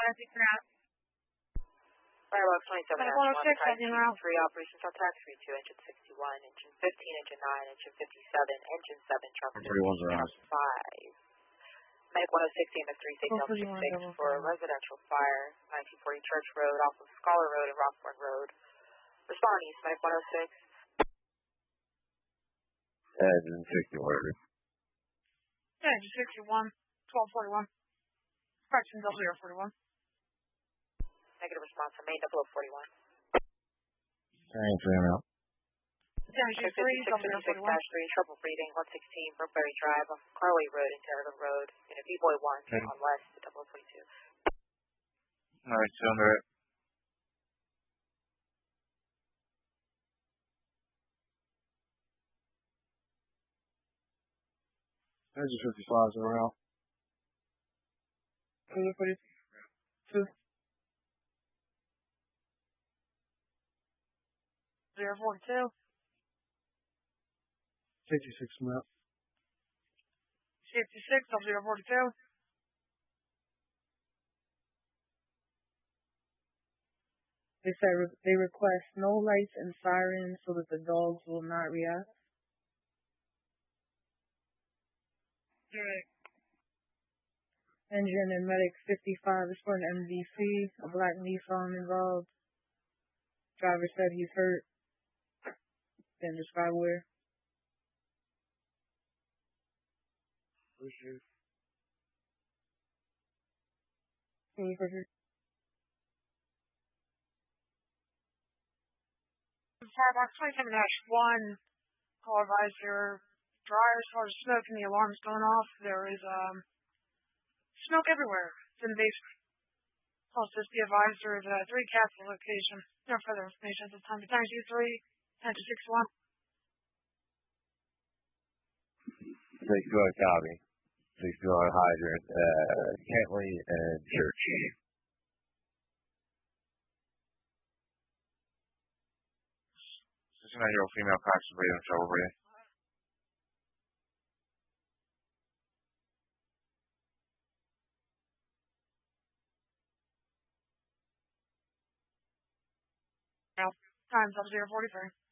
Firebox 27 National 3 operations on tax 32, engine 61, engine 15, engine 9, engine 57, engine 7, truck 5. Make 106 EMS 3 signal 66 for a residential fire, 1940 Church Road off of Scholar Road and Rockbourne Road. Respond East, Make 106. Engine 60 order. Engine 61, 1241. Correction 0041. Negative response on main 0041. Thanks, I'm out. Engine 56 3, 0041. trouble reading 116 Brookberry Drive off Carway Road and Terrible Road in a B-Boy 1 on west to 0042. Alright, cylinder it. Engine 55 over out. 2. 042. 56 mile. 56 of 042. They said they request no lights and sirens so that the dogs will not react. Engine and medic 55 is for an MDC, a black Nissan involved. Driver said he's hurt. Didn't describe where. Firebox 27-1, call advisor, dryer as far as smoke and the alarm's going off. There is smoke everywhere. It's in the basement. Also, just be advised there is a 3 capsule location. No further information at this time. Times U3, enter 61. 6 copy. 6 hydrant, Kentley and Church. 69-year-old female constable in trouble with you. Times up 043.